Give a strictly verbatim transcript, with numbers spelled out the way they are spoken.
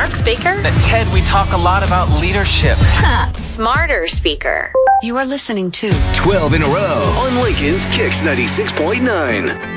Smart speaker? Ted, we talk a lot about leadership. Smarter speaker. You are listening to twelve in a row on Lincoln's Kicks ninety-six point nine.